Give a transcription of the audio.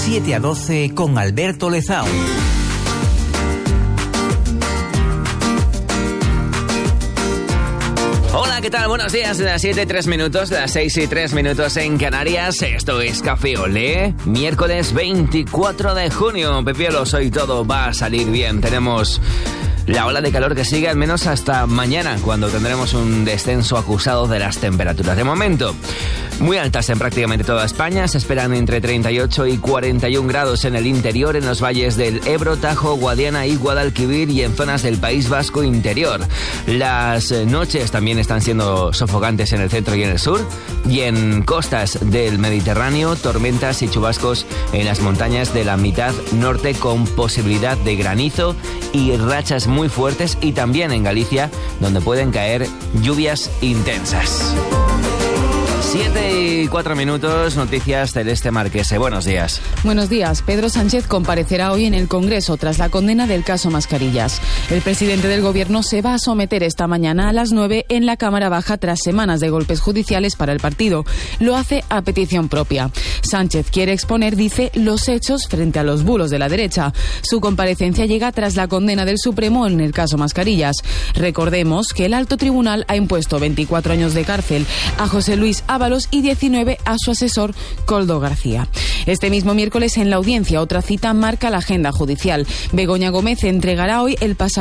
7 a 12 con Alberto Lezao. Hola, ¿qué tal? Buenos días, de las 7:03, de las 6:03 en Canarias. Esto es Café Olé, miércoles 24 de junio. Pepiolo, hoy todo va a salir bien. Tenemos la ola de calor que sigue al menos hasta mañana, cuando tendremos un descenso acusado de las temperaturas. De momento, muy altas en prácticamente toda España. Se esperan entre 38 y 41 grados en el interior, en los valles del Ebro, Tajo, Guadiana y Guadalquivir, y en zonas del País Vasco interior. Las noches también están siendo sofocantes en el centro y en el sur, y en costas del Mediterráneo, tormentas y chubascos en las montañas de la mitad norte, con posibilidad de granizo y rachas muy fuertes, y también en Galicia, donde pueden caer lluvias intensas. 7:04, noticias Celeste Marquese. Buenos días. Buenos días. Pedro Sánchez comparecerá hoy en el Congreso tras la condena del caso Mascarillas. El presidente del Gobierno se va a someter esta mañana a las 9 en la Cámara Baja tras semanas de golpes judiciales para el partido. Lo hace a petición propia. Sánchez quiere exponer, dice, los hechos frente a los bulos de la derecha. Su comparecencia llega tras la condena del Supremo en el caso Mascarillas. Recordemos que el alto tribunal ha impuesto 24 años de cárcel a José Luis Ábalos y 19 a su asesor Koldo García. Este mismo miércoles, en la audiencia, otra cita marca la agenda judicial. Begoña Gómez entregará hoy el pasaporte